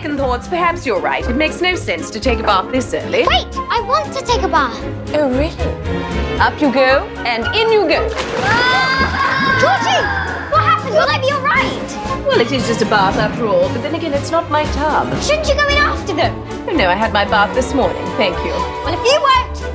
second thoughts, perhaps you're right. It makes no sense to take a bath this early. Wait, I want to take a bath. Oh, really? Up you go, and in you go. Georgie, what happened? Will I be all right? Well, it is just a bath after all, but then again, it's not my tub. Shouldn't you go in after them? Oh, no, I had my bath this morning, thank you. Well, if you won't,